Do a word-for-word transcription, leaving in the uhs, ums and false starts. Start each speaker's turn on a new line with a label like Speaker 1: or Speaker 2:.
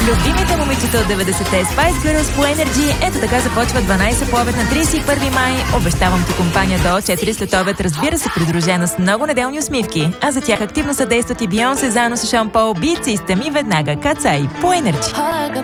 Speaker 1: Любимите момичета от деветдесетте Spice Girls по Energy. Ето така започва дванайсет по обед на трийсет и първи май. Обещавам ти компания до четири след обед, разбира се, придружена с много неделни усмивки. А за тях активно съдействат и Бейонсе заедно с Шон Пол, Beat System и веднага Кацай по Energy.